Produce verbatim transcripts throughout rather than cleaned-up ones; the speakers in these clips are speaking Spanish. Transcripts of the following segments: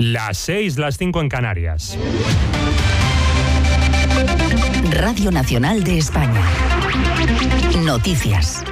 Las seis, las cinco en Canarias. Radio Nacional de España. Noticias.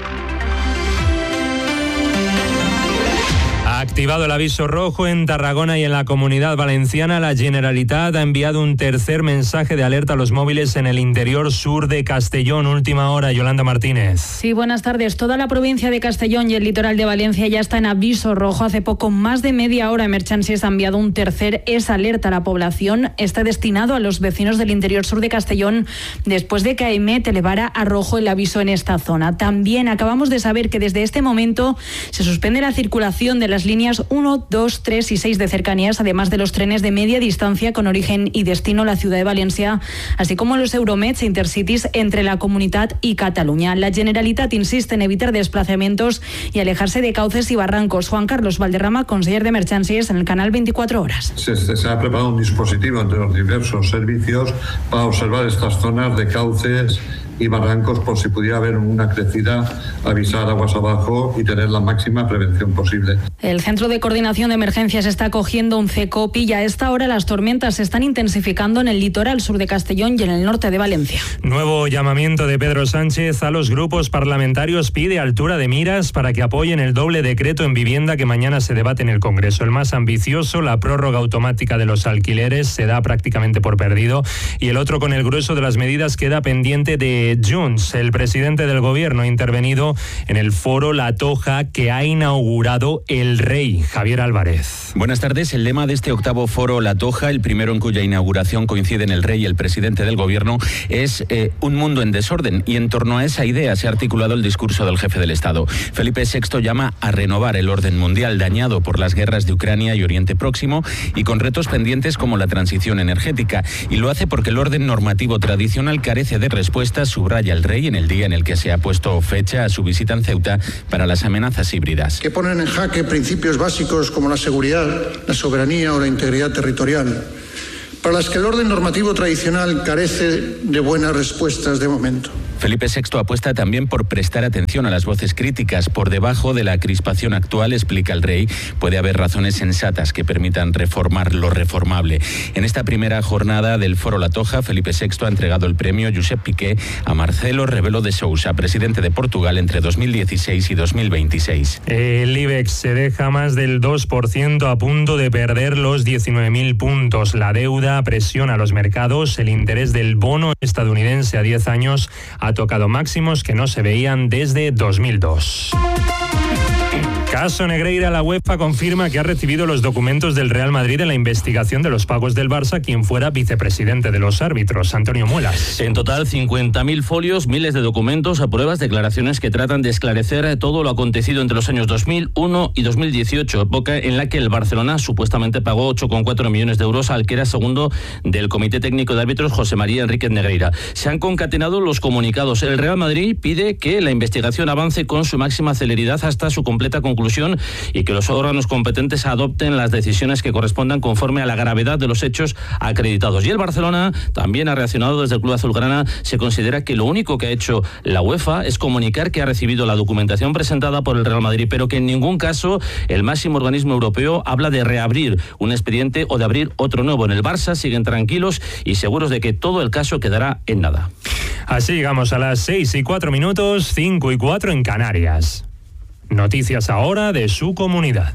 Ha activado el aviso rojo en Tarragona y en la Comunidad Valenciana. La Generalitat ha enviado un tercer mensaje de alerta a los móviles en el interior sur de Castellón. Última hora, Yolanda Martínez. Sí, buenas tardes. Toda la provincia de Castellón y el litoral de Valencia ya está en aviso rojo. Hace poco más de media hora Emergencies ha enviado un tercer es alerta a la población. Está destinado a los vecinos del interior sur de Castellón después de que AEMET elevara a rojo el aviso en esta zona. También acabamos de saber que desde este momento se suspende la circulación de las líneas uno, dos, tres y seis de cercanías, además de los trenes de media distancia con origen y destino a la ciudad de Valencia, así como los Euromets e Intercities entre la Comunitat y Cataluña. La Generalitat insiste en evitar desplazamientos y alejarse de cauces y barrancos. Juan Carlos Valderrama, conseller de Emergencias en el canal veinticuatro horas. Se, se ha preparado un dispositivo entre los diversos servicios para observar estas zonas de cauces y barrancos por si pudiera haber una crecida, avisar aguas abajo y tener la máxima prevención posible. El Centro de Coordinación de Emergencias está acogiendo un CECOPI y a esta hora las tormentas se están intensificando en el litoral sur de Castellón y en el norte de Valencia. Nuevo llamamiento de Pedro Sánchez a los grupos parlamentarios. Pide altura de miras para que apoyen el doble decreto en vivienda que mañana se debate en el Congreso. El más ambicioso, la prórroga automática de los alquileres, se da prácticamente por perdido, y el otro, con el grueso de las medidas, queda pendiente de Junts. El presidente del gobierno ha intervenido en el foro La Toja que ha inaugurado el Rey. Javier Álvarez. Buenas tardes. El lema de este octavo foro La Toja, el primero en cuya inauguración coinciden el Rey y el presidente del gobierno, es eh, un mundo en desorden, y en torno a esa idea se ha articulado el discurso del jefe del Estado. Felipe sexto llama a renovar el orden mundial dañado por las guerras de Ucrania y Oriente Próximo y con retos pendientes como la transición energética, y lo hace porque el orden normativo tradicional carece de respuestas, subraya el Rey en el día en el que se ha puesto fecha a su visita en Ceuta para las amenazas híbridas. Que ponen en jaque principios básicos como la seguridad, la soberanía o la integridad territorial, para las que el orden normativo tradicional carece de buenas respuestas de momento. Felipe sexto apuesta también por prestar atención a las voces críticas. Por debajo de la crispación actual, explica el Rey, puede haber razones sensatas que permitan reformar lo reformable. En esta primera jornada del Foro La Toja, Felipe sexto ha entregado el premio Josep Piqué a Marcelo Rebelo de Sousa, presidente de Portugal entre dos mil dieciséis y dos mil veintiséis. El IBEX se deja más del dos por ciento, a punto de perder los diecinueve mil puntos. La deuda presiona a los mercados. El interés del bono estadounidense a diez años ha tocado máximos que no se veían desde dos mil dos. Caso Negreira, la UEFA confirma que ha recibido los documentos del Real Madrid en la investigación de los pagos del Barça, quien fuera vicepresidente de los árbitros. Antonio Muelas. En total, cincuenta mil folios, miles de documentos, pruebas, declaraciones que tratan de esclarecer todo lo acontecido entre los años dos mil uno y dos mil dieciocho, época en la que el Barcelona supuestamente pagó ocho coma cuatro millones de euros al que era segundo del Comité Técnico de Árbitros, José María Enríquez Negreira. Se han concatenado los comunicados. El Real Madrid pide que la investigación avance con su máxima celeridad hasta su completa conclusión y que los órganos competentes adopten las decisiones que correspondan conforme a la gravedad de los hechos acreditados. Y el Barcelona también ha reaccionado desde el Club Azulgrana. Se considera que lo único que ha hecho la UEFA es comunicar que ha recibido la documentación presentada por el Real Madrid, pero que en ningún caso el máximo organismo europeo habla de reabrir un expediente o de abrir otro nuevo. En el Barça siguen tranquilos y seguros de que todo el caso quedará en nada. Así llegamos a las seis y cuatro minutos, cinco y cuatro en Canarias. Noticias ahora de su comunidad.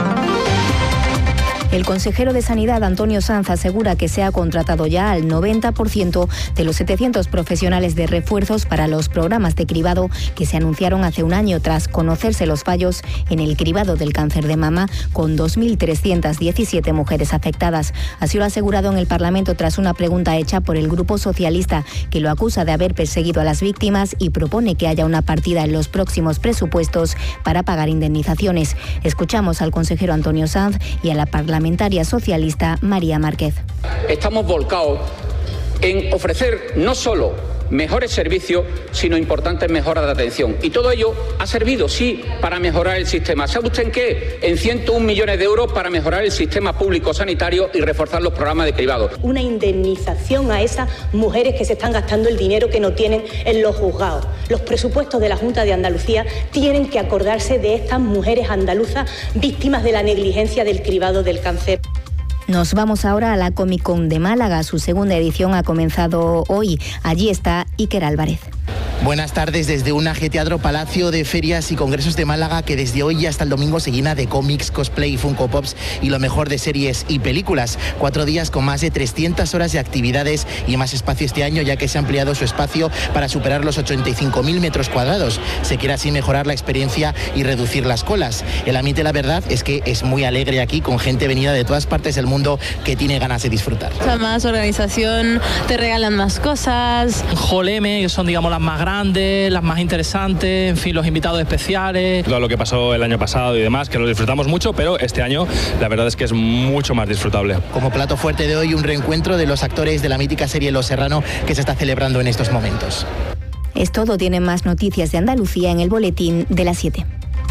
El consejero de Sanidad, Antonio Sanz, asegura que se ha contratado ya al noventa por ciento de los setecientos profesionales de refuerzos para los programas de cribado que se anunciaron hace un año tras conocerse los fallos en el cribado del cáncer de mama, con dos mil trescientas diecisiete mujeres afectadas. Así lo ha asegurado en el Parlamento tras una pregunta hecha por el Grupo Socialista, que lo acusa de haber perseguido a las víctimas y propone que haya una partida en los próximos presupuestos para pagar indemnizaciones. Escuchamos al consejero Antonio Sanz y a la parlamentaria socialista María Márquez. Estamos volcados en ofrecer no solo mejores servicios, sino importantes mejoras de atención. Y todo ello ha servido, sí, para mejorar el sistema. ¿Sabe usted en qué? En ciento un millones de euros para mejorar el sistema público sanitario y reforzar los programas de cribado. Una indemnización a esas mujeres que se están gastando el dinero que no tienen en los juzgados. Los presupuestos de la Junta de Andalucía tienen que acordarse de estas mujeres andaluzas víctimas de la negligencia del cribado del cáncer. Nos vamos ahora a la Comic Con de Málaga. Su segunda edición ha comenzado hoy. Allí está Iker Álvarez. Buenas tardes desde un ajetreado Palacio de Ferias y Congresos de Málaga, que desde hoy y hasta el domingo se llena de cómics, cosplay, Funko Pops y lo mejor de series y películas. Cuatro días con más de trescientas horas de actividades y más espacio este año, ya que se ha ampliado su espacio para superar los ochenta y cinco mil metros cuadrados. Se quiere así mejorar la experiencia y reducir las colas. El ambiente, la verdad, es que es muy alegre aquí, con gente venida de todas partes del mundo que tiene ganas de disfrutar. Más organización, te regalan más cosas. Hall M, que son, digamos, las más grandes, las más interesantes, en fin, los invitados especiales. Todo lo que pasó el año pasado y demás, que lo disfrutamos mucho, pero este año la verdad es que es mucho más disfrutable. Como plato fuerte de hoy, un reencuentro de los actores de la mítica serie Los Serrano, que se está celebrando en estos momentos. Es todo. Tienen más noticias de Andalucía en el boletín de las siete.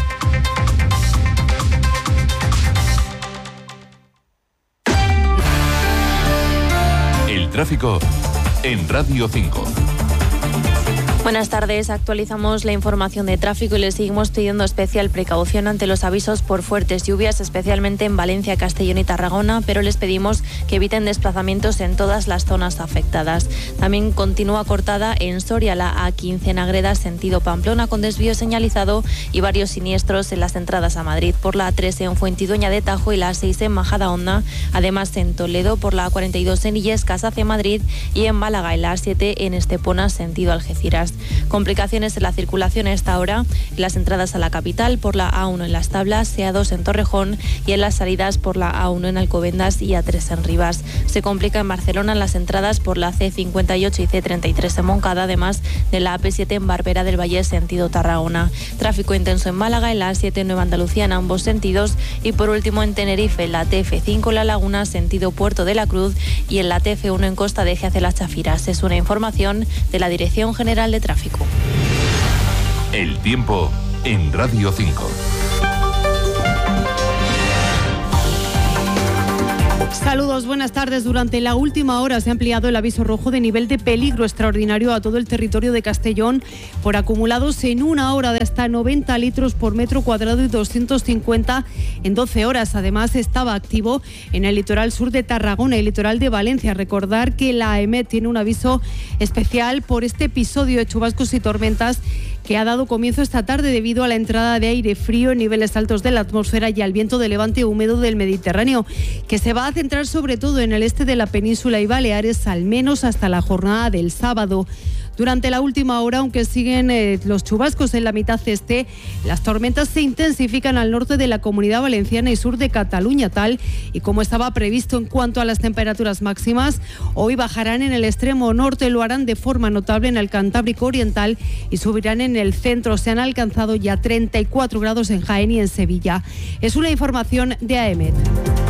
El tráfico en Radio cinco. Buenas tardes, actualizamos la información de tráfico y les seguimos pidiendo especial precaución ante los avisos por fuertes lluvias, especialmente en Valencia, Castellón y Tarragona, pero les pedimos que eviten desplazamientos en todas las zonas afectadas. También continúa cortada en Soria la A quince en Agreda, sentido Pamplona, con desvío señalizado y varios siniestros en las entradas a Madrid, por la A tres en Fuentidueña de Tajo y la A seis en Majadahonda, además en Toledo por la A cuarenta y dos en Illescas hacia Madrid y en Málaga en la A siete en Estepona, sentido Algeciras. Complicaciones en la circulación a esta hora en las entradas a la capital por la A uno en Las Tablas, A dos en Torrejón y en las salidas por la A uno en Alcobendas y A tres en Rivas. Se complica en Barcelona en las entradas por la C cincuenta y ocho y C treinta y tres en Moncada, además de la A P siete en Barbera del Valle, sentido Tarragona. Tráfico intenso en Málaga, en la A siete en Nueva Andalucía en ambos sentidos y por último en Tenerife, en la T F cinco La Laguna, sentido Puerto de la Cruz y en la T F uno en Costa de Eje hacia Las Chafiras. Es una información de la Dirección General de Tráfico. El tiempo en Radio cinco. Saludos, buenas tardes. Durante la última hora se ha ampliado el aviso rojo de nivel de peligro extraordinario a todo el territorio de Castellón por acumulados en una hora de hasta noventa litros por metro cuadrado y doscientos cincuenta en doce horas. Además, estaba activo en el litoral sur de Tarragona y el litoral de Valencia. Recordar que la E M E T tiene un aviso especial por este episodio de chubascos y tormentas que ha dado comienzo esta tarde debido a la entrada de aire frío en niveles altos de la atmósfera y al viento de levante húmedo del Mediterráneo, que se va a centrar sobre todo en el este de la península y Baleares, al menos hasta la jornada del sábado. Durante la última hora, aunque siguen eh, los chubascos en la mitad este, las tormentas se intensifican al norte de la Comunidad Valenciana y sur de Cataluña, tal y como estaba previsto. En cuanto a las temperaturas máximas, hoy bajarán en el extremo norte, lo harán de forma notable en el Cantábrico Oriental y subirán en el centro. Se han alcanzado ya treinta y cuatro grados en Jaén y en Sevilla. Es una información de A E M E T.